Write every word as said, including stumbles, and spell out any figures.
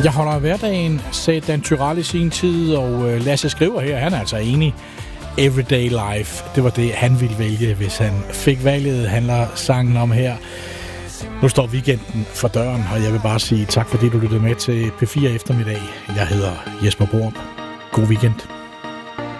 Jeg holder af hverdagen, sagde Dan Tyrell i sin tid, og øh, Lasse Skriver her, han er altså enig. Everyday Life, det var det, han ville vælge, hvis han fik valget, handler sangen om her. Nu står weekenden for døren, og jeg vil bare sige tak, fordi du lyttede med til P fire eftermiddag. Jeg hedder Jesper Borup. God weekend.